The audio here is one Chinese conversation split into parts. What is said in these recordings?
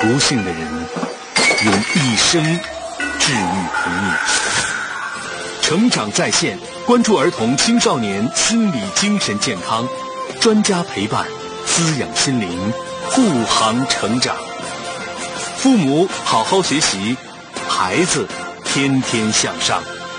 不幸的人用一生治愈童年。成长在线，关注儿童青少年心理精神健康，专家陪伴，滋养心灵，护航成长。父母好好学习，孩子天天向上。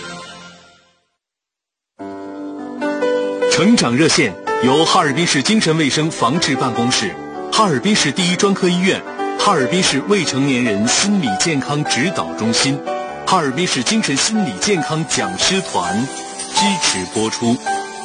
成长热线由哈尔滨市精神卫生防治办公室、哈尔滨市第一专科医院、哈尔滨市未成年人心理健康指导中心、哈尔滨市精神心理健康讲师团支持播出。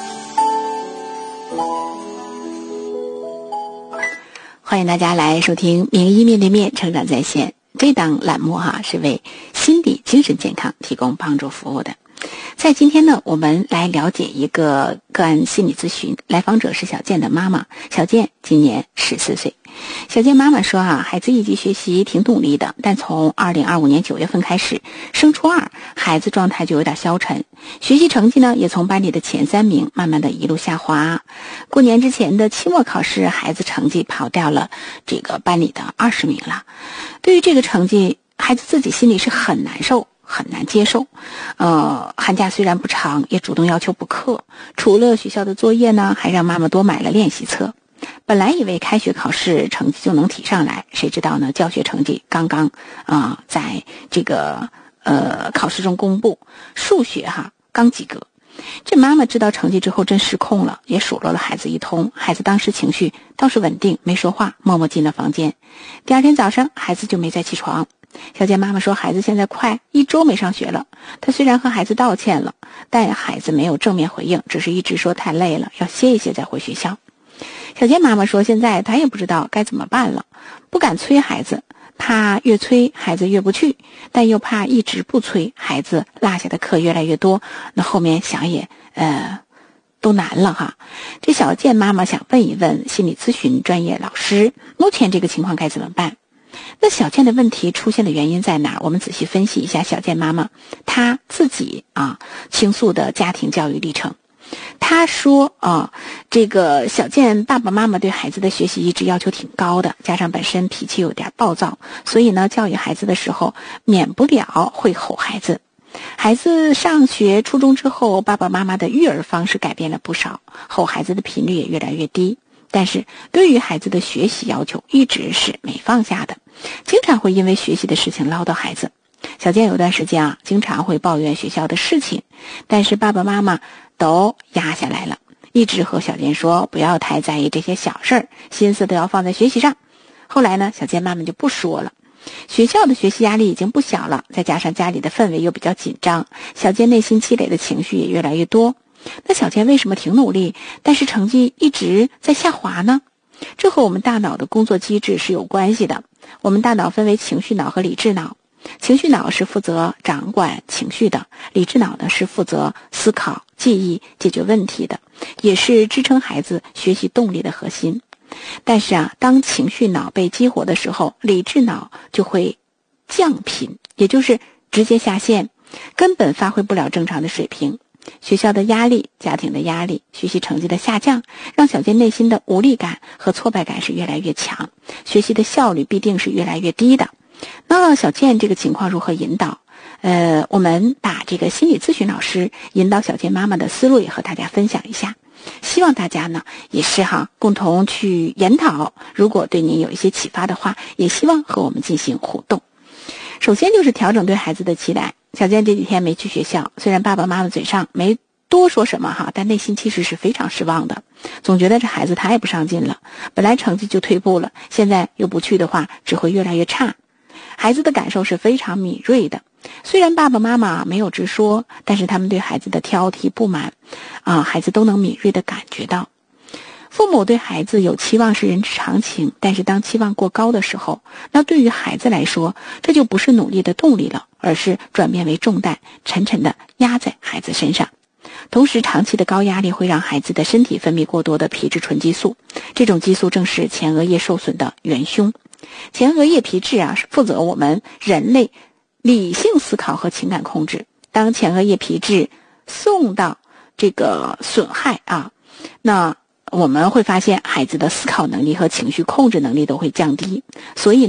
欢迎大家来收听名医面对面成长在线这档栏目是为心理精神健康提供帮助服务的。在今天呢，我们来了解一个个案心理咨询，来访者是小健的妈妈。小健今年14岁。小健妈妈说孩子一级学习挺努力的，但从2025年9月份开始，升初2，孩子状态就有点消沉，学习成绩呢也从班里的前3名慢慢的一路下滑。过年之前的期末考试，孩子成绩跑掉了这个班里的20名了。对于这个成绩，孩子自己心里是很难受，很难接受。寒假虽然不长，也主动要求补课，除了学校的作业呢，还让妈妈多买了练习册。本来以为开学考试成绩就能提上来，谁知道呢，教学成绩刚刚在这个考试中公布，数学刚及格。这妈妈知道成绩之后真失控了，也数落了孩子一通。孩子当时情绪倒是稳定，没说话，默默进了房间。第二天早上，孩子就没再起床。小健妈妈说，孩子现在快1周没上学了。她虽然和孩子道歉了，但孩子没有正面回应，只是一直说太累了，要歇一歇再回学校。小健妈妈说，现在她也不知道该怎么办了，不敢催孩子，怕越催孩子越不去，但又怕一直不催孩子落下的课越来越多，那后面想也都难了这小健妈妈想问一问心理咨询专业老师，目前这个情况该怎么办？那小健的问题出现的原因在哪儿？我们仔细分析一下小健妈妈她自己倾诉的家庭教育历程。她说这个小健爸爸妈妈对孩子的学习一直要求挺高的，加上本身脾气有点暴躁，所以呢教育孩子的时候免不了会吼孩子。孩子上学初中之后，爸爸妈妈的育儿方式改变了不少，吼孩子的频率也越来越低，但是对于孩子的学习要求一直是没放下的，经常会因为学习的事情唠叨孩子。小健有段时间经常会抱怨学校的事情，但是爸爸妈妈都压下来了，一直和小健说不要太在意这些小事儿，心思都要放在学习上。后来呢，小健妈妈就不说了。学校的学习压力已经不小了，再加上家里的氛围又比较紧张，小健内心积累的情绪也越来越多。那小健为什么挺努力，但是成绩一直在下滑呢？这和我们大脑的工作机制是有关系的。我们大脑分为情绪脑和理智脑，情绪脑是负责掌管情绪的，理智脑呢是负责思考、记忆、解决问题的，也是支撑孩子学习动力的核心。但是当情绪脑被激活的时候，理智脑就会降频，也就是直接下线，根本发挥不了正常的水平。学校的压力、家庭的压力、学习成绩的下降，让小健内心的无力感和挫败感是越来越强，学习的效率必定是越来越低的。那小健这个情况如何引导？我们把这个心理咨询老师引导小健妈妈的思路也和大家分享一下，希望大家呢也是共同去研讨，如果对您有一些启发的话，也希望和我们进行互动。首先就是调整对孩子的期待。小健这几天没去学校，虽然爸爸妈妈嘴上没多说什么但内心其实是非常失望的，总觉得这孩子太不上进了，本来成绩就退步了，现在又不去的话只会越来越差。孩子的感受是非常敏锐的，虽然爸爸妈妈没有直说，但是他们对孩子的挑剔不满孩子都能敏锐地感觉到。父母对孩子有期望是人之常情，但是当期望过高的时候，那对于孩子来说，这就不是努力的动力了，而是转变为重担，沉沉地压在孩子身上。同时，长期的高压力会让孩子的身体分泌过多的皮质醇激素，这种激素正是前额叶受损的元凶。前额叶皮质是负责我们人类理性思考和情感控制。当前额叶皮质受到这个损害那我们会发现孩子的思考能力和情绪控制能力都会降低，所以